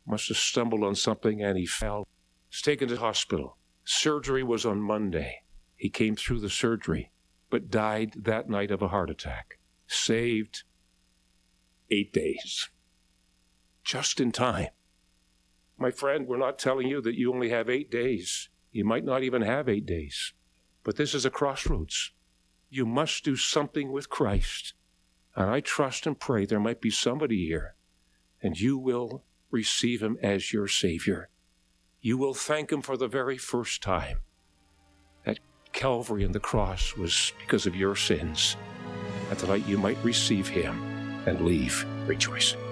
Must have stumbled on something and he fell. He's taken to the hospital. Surgery was on Monday. He came through the surgery, but died that night of a heart attack. Saved 8 days. Just in time. My friend, we're not telling you that you only have 8 days. You might not even have 8 days. But this is a crossroads. You must do something with Christ. And I trust and pray there might be somebody here, and you will receive him as your Savior. You will thank him for the very first time. That Calvary and the cross was because of your sins. And tonight you might receive him and leave rejoicing.